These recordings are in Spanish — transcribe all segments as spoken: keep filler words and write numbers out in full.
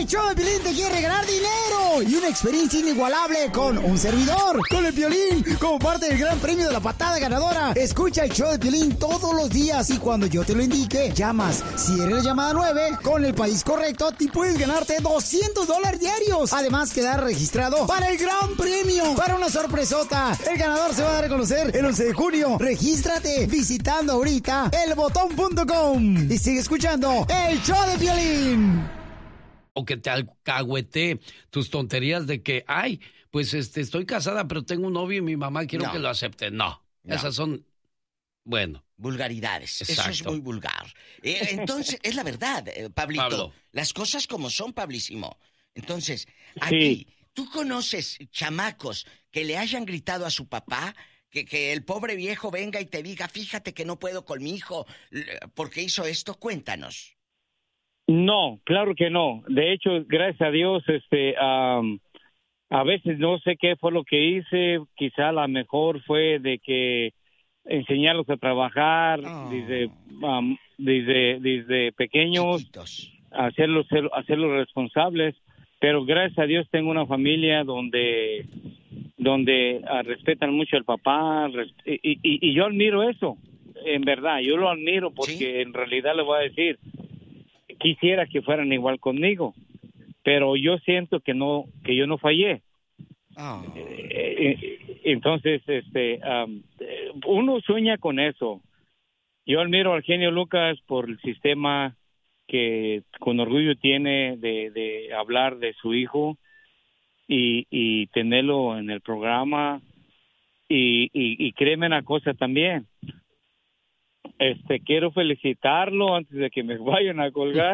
El show de Piolín te quiere regalar dinero y una experiencia inigualable con un servidor, con el Piolín, como parte del gran premio de la patada ganadora. Escucha el show de Piolín todos los días y cuando yo te lo indique, llamas. Si eres la llamada nueve, con el país correcto, te puedes ganarte doscientos dólares diarios. Además, quedar registrado para el gran premio, para una sorpresota. El ganador se va a dar a conocer el once de junio. Regístrate visitando ahorita el botón punto com y sigue escuchando el show de Piolín. O que te alcahuete tus tonterías de que, ay, pues este, estoy casada, pero tengo un novio y mi mamá quiero no. que lo acepte. No, no, esas son, bueno. Vulgaridades, exacto. Eso es muy vulgar. Eh, entonces, es la verdad, eh, Pablito. Pablo. Las cosas como son, Pablísimo. Entonces, aquí, sí. ¿Tú conoces chamacos que le hayan gritado a su papá? Que, que el pobre viejo venga y te diga, fíjate que no puedo con mi hijo porque hizo esto. Cuéntanos. No, claro que no. De hecho, gracias a Dios, este, um, a veces no sé qué fue lo que hice. Quizá la mejor fue de que enseñarlos a trabajar oh. desde, um, desde, desde pequeños, Chiquitos. hacerlos, hacerlos responsables. Pero gracias a Dios tengo una familia donde, donde uh, respetan mucho al papá y, y, y yo admiro eso. En verdad, yo lo admiro porque ¿sí? En realidad le voy a decir. Quisiera que fueran igual conmigo, pero yo siento que no, que yo no fallé. Oh. Eh, entonces, este, um, uno sueña con eso. Yo admiro al genio Lucas por el sistema que con orgullo tiene de, de hablar de su hijo y, y tenerlo en el programa. Y, y, y créeme una cosa también. Este, quiero felicitarlo antes de que me vayan a colgar.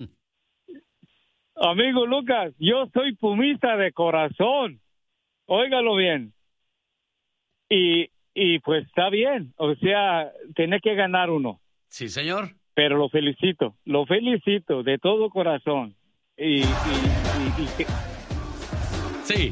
Amigo Lucas, yo soy pumista de corazón. Óigalo bien. Y, y pues está bien. O sea, tiene que ganar uno. Sí, señor. Pero lo felicito, lo felicito de todo corazón. Y... y, y, y que... Sí.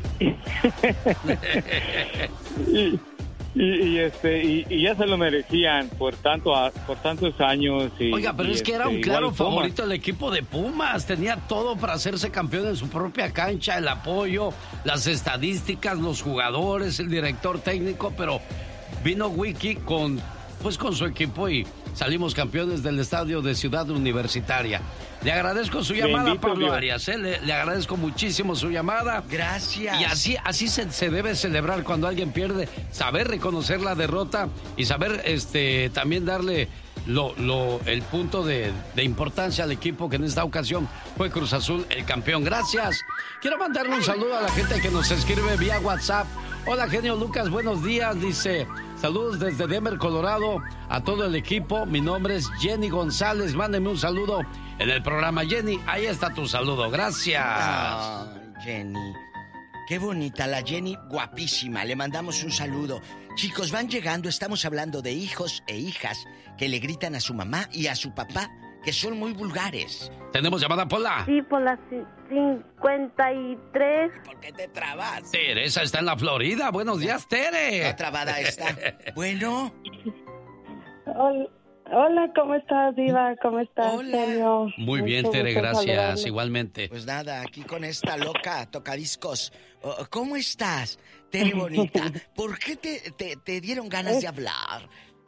y, Y, y este y, y ya se lo merecían por tanto por tantos años. Y, Oiga, pero y es este, que era un claro favorito Pumas. del equipo de Pumas. Tenía todo para hacerse campeón en su propia cancha, el apoyo, las estadísticas, los jugadores, el director técnico, pero vino Wiki con pues con su equipo y salimos campeones del estadio de Ciudad Universitaria. Le agradezco su llamada, Bendito Pablo Dios. Arias, ¿eh? le, le agradezco muchísimo su llamada. Gracias. Y así, así se, se debe celebrar cuando alguien pierde, saber reconocer la derrota y saber este también darle lo, lo, el punto de, de importancia al equipo que en esta ocasión fue Cruz Azul el campeón. Gracias. Quiero mandarle un saludo a la gente que nos escribe vía WhatsApp. Hola, genio Lucas, buenos días, dice... Saludos desde Denver, Colorado, a todo el equipo. Mi nombre es Jenny González. Mándeme un saludo en el programa. Jenny, ahí está tu saludo. Gracias. Oh, Jenny. Qué bonita la Jenny, guapísima. Le mandamos un saludo. Chicos, van llegando. Estamos hablando de hijos e hijas que le gritan a su mamá y a su papá, que son muy vulgares. ¿Tenemos llamada, Pola? Sí, por la cincuenta y tres. ¿Por qué te trabas? Teresa está en la Florida. Buenos días, Tere. No trabada está. Bueno. Hola, hola, ¿cómo estás, Diva? ¿Cómo estás, genio? Muy bien, Tere, gracias. Igualmente. Pues nada, aquí con esta loca tocadiscos. ¿Cómo estás, Tere bonita? ¿Por qué te, te, te dieron ganas de hablar?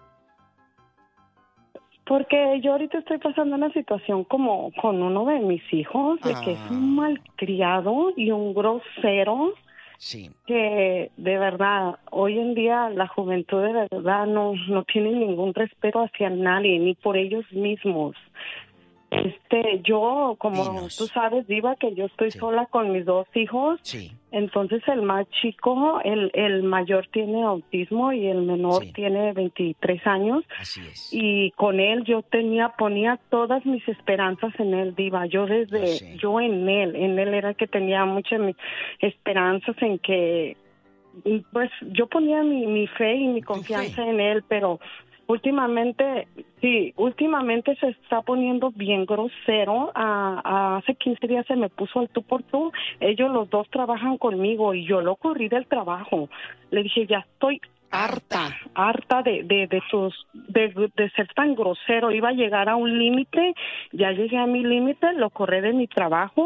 Porque yo ahorita estoy pasando una situación como con uno de mis hijos, de ah. que es un malcriado y un grosero. Sí. Que de verdad, hoy en día la juventud de verdad no, no tiene ningún respeto hacia nadie, ni por ellos mismos. Este, yo, como Dinos. tú sabes, Diva, que yo estoy sí. sola con mis dos hijos. Sí. Entonces el más chico, el, el mayor tiene autismo y el menor sí. tiene veintitrés años. Así es. Y con él yo tenía, ponía todas mis esperanzas en él, Diva. Yo desde, sí. yo en él, en él era que tenía muchas esperanzas en que, pues yo ponía mi, mi fe y mi confianza en él, pero últimamente, sí, últimamente se está poniendo bien grosero. A, a hace quince días se me puso al tú por tú. Ellos los dos trabajan conmigo y yo lo corrí del trabajo. Le dije, ya estoy harta, harta de, de, de sus, de, de ser tan grosero. Iba a llegar a un límite, ya llegué a mi límite, lo corrí de mi trabajo.